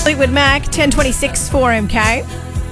Fleetwood Mac, 10:26 for MK.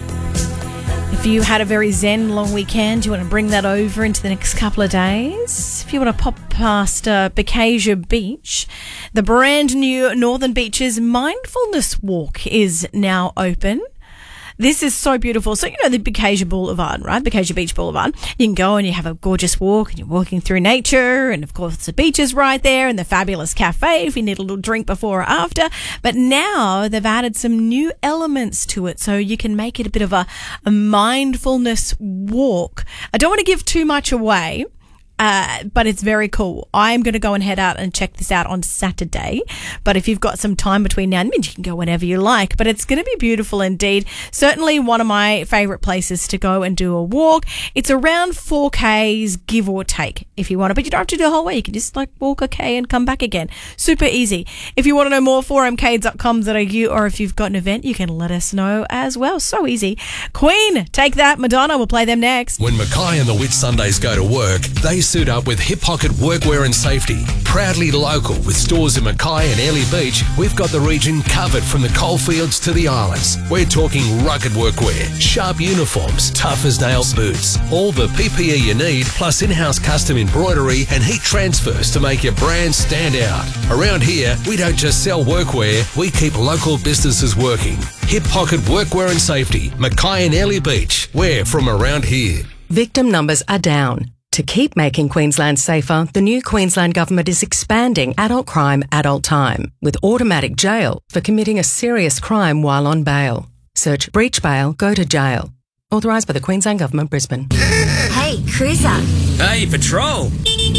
If you had a very zen long weekend, you want to bring that over into the next couple of days. If you want to pop past Bikasia Beach, the brand new Northern Beaches Mindfulness Walk is now open. This is so beautiful. So, you know, the Bikasia Boulevard, right? Bikasia Beach Boulevard. You can go and you have a gorgeous walk and you're walking through nature. And, of course, the beach is right there and the fabulous cafe if you need a little drink before or after. But now they've added some new elements to it so you can make it a bit of a mindfulness walk. I don't want to give too much away. But it's very cool. I'm going to go and head out and check this out on Saturday. But if you've got some time between now and then, you can go whenever you like. But it's going to be beautiful indeed. Certainly one of my favourite places to go and do a walk. It's around 4Ks, give or take, if you want to. But you don't have to do the whole way. You can just walk a K and come back again. Super easy. If you want to know more, 4mk.com.au, or if you've got an event, you can let us know as well. So easy. Queen, Take That, Madonna. We'll play them next. When Mackay and the Whitsundays go to work, they suit up with Hip Pocket Workwear and Safety. Proudly local with stores in Mackay and Airlie Beach, we've got the region covered from the coalfields to the islands. We're talking rugged workwear, sharp uniforms, tough as nails boots, all the PPE you need, plus in-house custom embroidery and heat transfers to make your brand stand out. Around here, we don't just sell workwear, we keep local businesses working. Hip Pocket Workwear and Safety, Mackay and Airlie Beach. We're from around here. Victim numbers are down. To keep making Queensland safer, the new Queensland Government is expanding adult crime, adult time, with automatic jail for committing a serious crime while on bail. Search breach bail, go to jail. Authorised by the Queensland Government, Brisbane. Hey, Cruiser. Hey, Patrol.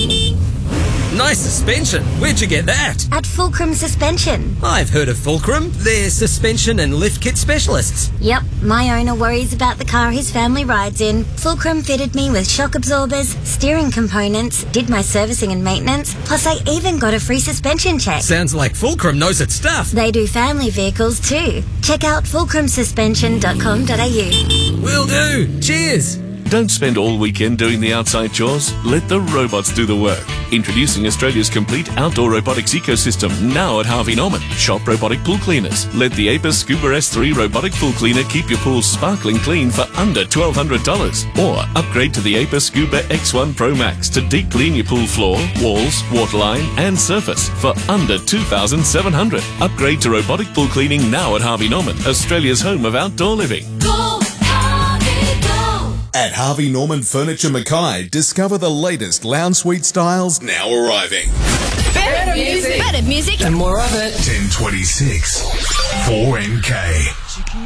Nice suspension. Where'd you get that? At Fulcrum Suspension. I've heard of Fulcrum. They're suspension and lift kit specialists. Yep, my owner worries about the car his family rides in. Fulcrum fitted me with shock absorbers, steering components, did my servicing and maintenance, plus I even got a free suspension check. Sounds like Fulcrum knows its stuff. They do family vehicles too. Check out fulcrumsuspension.com.au. Will do. Cheers. Don't spend all weekend doing the outside chores. Let the robots do the work. Introducing Australia's complete outdoor robotics ecosystem now at Harvey Norman. Shop robotic pool cleaners. Let the Apis Scuba S3 robotic pool cleaner keep your pool sparkling clean for under $1,200. Or upgrade to the Apis Scuba X1 Pro Max to deep clean your pool floor, walls, waterline and surface for under $2,700. Upgrade to robotic pool cleaning now at Harvey Norman, Australia's home of outdoor living. At Harvey Norman Furniture Mackay, discover the latest lounge suite styles now arriving. Better music. Better music. And more of it. 1026 4MK.